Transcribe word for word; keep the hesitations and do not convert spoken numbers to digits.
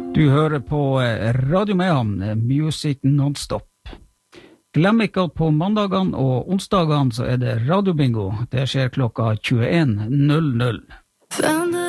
Du hører på Radio Mehamn, Music Non-Stop. Glem ikke at på mandagene og onsdagene så er det radiobingo. Det skjer klokka tjueen null null.